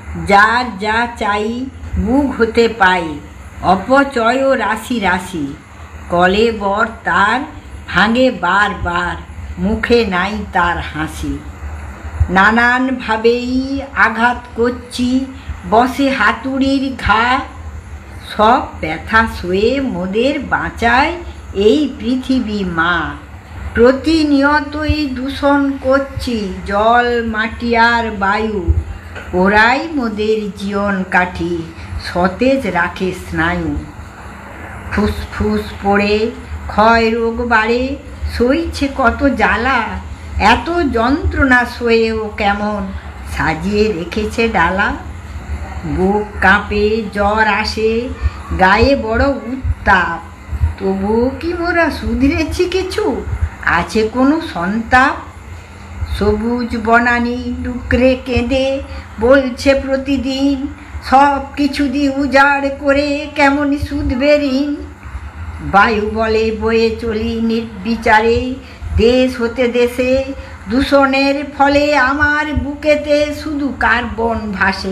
যার যা চাই বুক হতে পাই, অপচয় রাশি রাশি। কলে বর তার ভাঙে বার বার, মুখে নাই তার হাসি। নানানভাবেই আঘাত করছি, বসে হাতুড়ির ঘা। সব ব্যথা সয়ে মোদের বাঁচায় এই পৃথিবী মা। প্রতিনিয়তই দূষণ করছি জল, মাটি আর বায়ু। ওরাই মোদের জীবন কাঠি, সতেজ রাখে স্নায়ু। ফুসফুস পড়ে ক্ষয় রোগ বাড়ে, সইছে কত জ্বালা। এত যন্ত্রণা সয়েও কেমন সাজিয়ে রেখেছে ডালা। বুক কাঁপে, জ্বর আসে, গায়ে বড় উত্তাপ। তবুও কি মোরা শুধরেছি কিছু, আছে কোনো সন্তাপ? সবুজ বনানি ডুকরে কেঁদে বলছে প্রতিদিন, সব কিছু দিয়ে উজাড় করে কেমন শুধবে ঋণ। বায়ু বলে বয়ে চলি নির্বিচারে, দেশ হতে দেশে। দূষণের ফলে আমার বুকেতে শুধু কার্বন ভাসে।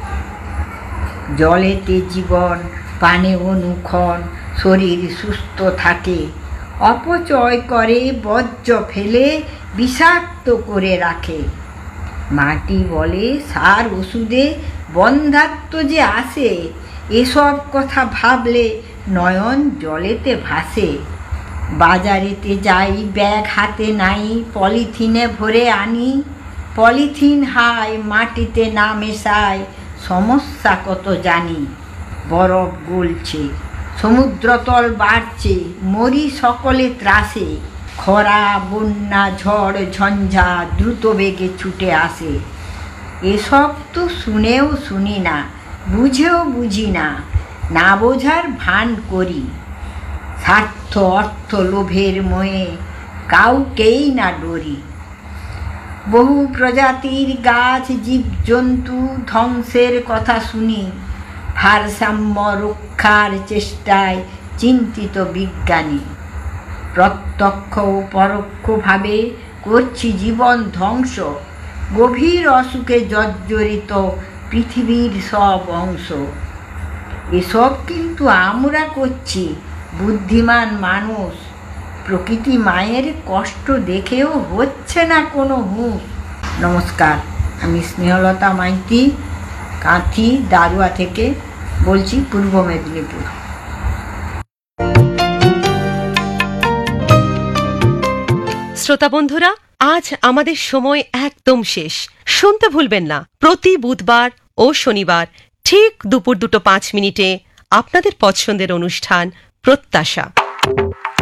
জলেতে জীবন, পানে অনুক্ষণ, শরীর সুস্থ থাকে। অপচয় করে বর্জ্য ফেলে বিষাক্ত করে রাখে। মাটি বলে সার ওষুধে বন্ধ্যাত্ব যে আসে, এসব কথা ভাবলে নয়ন জলেতে ভাসে। বাজারেতে যাই ব্যাগ হাতে নাই, পলিথিনে ভরে আনি। পলিথিন হায় মাটিতে না মেশায়, সমস্যা কত জানি। বরফ গলছে, সমুদ্রতল বাড়ছে, মরি সকলে ত্রাসে। খরা, বন্যা, ঝড়, ঝঞ্ঝা দ্রুত বেগে ছুটে আসে। এসব তো শুনেও শুনি না, বুঝেও বুঝি না, না বোঝার ভান করি। স্বার্থ অর্থ লোভের মোহে কাউকেই না ডরি। বহু প্রজাতির গাছ জীবজন্তু ধ্বংসের কথা শুনি। ভারসাম্য রক্ষার চেষ্টায় চিন্তিত বিজ্ঞানী। প্রত্যক্ষ ও পরোক্ষভাবে করছি জীবন ধ্বংস। গভীর অসুখে জর্জরিত পৃথিবীর সব অংশ। এসব কিন্তু আমরা করছি বুদ্ধিমান মানুষ। প্রকৃতি মায়ের কষ্ট দেখেও হচ্ছে না কোনো হুঁশ। নমস্কার, আমি স্নেহলতা মাইতি, কাঁথি দারুয়া থেকে বলছি, পূর্ব মেদিনীপুর। শ্রোতা বন্ধুরা, আজ আমাদের সময় একদম শেষ। শুনতে ভুলবেন না, প্রতি বুধবার ও শনিবার ঠিক দুপুর 2:05 আপনাদের পছন্দের অনুষ্ঠান প্রত্যাশা।